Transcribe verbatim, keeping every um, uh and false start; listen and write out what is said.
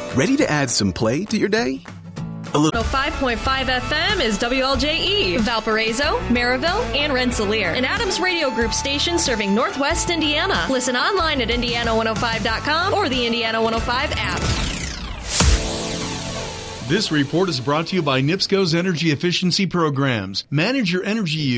Ready to add some play to your day? A little. five point five F M is W L J E, Valparaiso, Maryville, and Rensselaer. An Adams Radio Group station serving Northwest Indiana. Listen online at Indiana one oh five dot com or the Indiana one oh five app. This report is brought to you by NIPSCO's Energy Efficiency Programs. Manage your energy use